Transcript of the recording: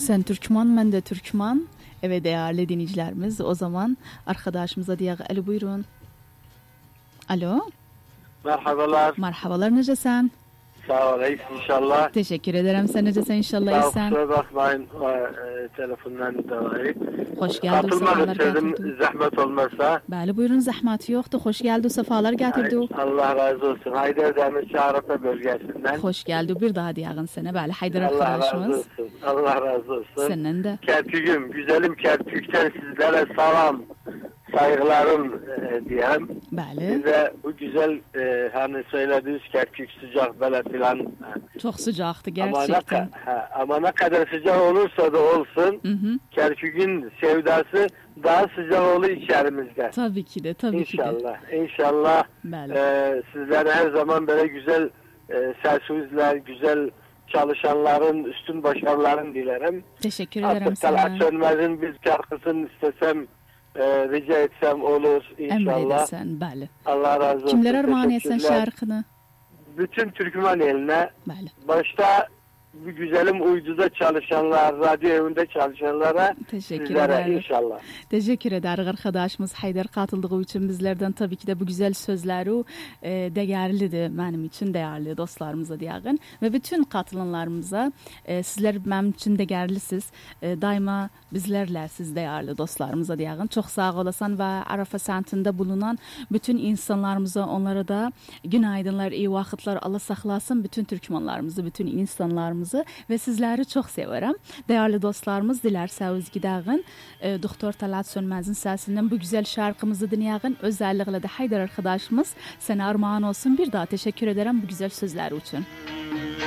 Sen Türkmen, ben de Türkmen. Evet değerli dinleyicilerimiz, o zaman arkadaşımıza diye alo buyurun. Alo. Merhabalar. Merhabalar, necesen? Sağ ol, inşallah. Teşekkür ederim, sen necesen inşallah iyisen. Kusura bakmayın telefondan dolayı. Hoş geldin, sefalar getirdi. Zahmet olmasa. Bəli, buyurun, zahmet yoktu. Hoş geldi, sefalar getirdi. Allah razı olsun. Haydar Demir Şarap'a bölgesinden. Hoş geldi, bir daha diyağın sana. Bəli, Haydar Allah arkadaşımız. razı olsun. Allah razı olsun. Senden de. Kerkük'üm, güzelim Kerkük'ten sizlere selam, saygılarım diyeyim. Bəli. Size bu güzel hani söylediğiniz Kerkük sıcak böyle filan. Çok sıcaktı gerçekten. Ama ne kadar sıcak olursa da olsun, Kerkük'ün sevdası daha sıcak olur içerimizde. Tabii ki de, tabii ki de. İnşallah, inşallah sizlere her zaman böyle güzel sesizler, güzel çalışanların, üstün başarıların dilerim. Teşekkür ederim Artık sana. Talat Sönmez'in bir şarkısını istesem, rica etsem olur inşallah. Emredersen, bəli. Allah razı olsun. Kimler armağan etsen şarkını? Bütün Türkmen eline, Bəli. başta bu güzelim uyduda çalışanlar, radyo evinde çalışanlara sizlere inşallah. Teşekkür ederiz arkadaşımız Haydar katıldığı için bizlerden tabii ki de bu güzel sözleri değerlidir. Benim için değerli dostlarımıza diyağın ve bütün katılanlarımıza sizler benim için değerlisiniz. Daima bizlerle siz değerli dostlarımıza diyağın. Çok sağ olasın ve Arafa semtinde bulunan bütün insanlarımıza, onlara da günaydınlar, iyi vakitler, Allah saklasın bütün Türkmenlarımızı, bütün insanlarımızı ve sizleri çok severim. Değerli dostlarımız, dilerseniz gidağın Doktor Talat Sönmez'in sesinden bu güzel şarkımızı dinleyağın. Özellikle de Haydar arkadaşımız sana armağan olsun. Bir daha teşekkür ederim bu güzel sözler için.